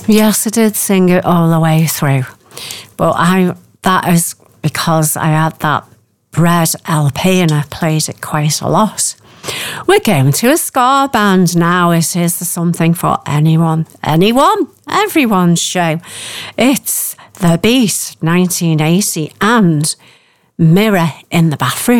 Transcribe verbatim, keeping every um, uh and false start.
Yes, I did sing it all the way through. But I that is because I had that red L P and I played it quite a lot. We're going to a ska band now. It is something for anyone, anyone, everyone's show. It's The Beat, nineteen eighty, and Mirror in the Bathroom.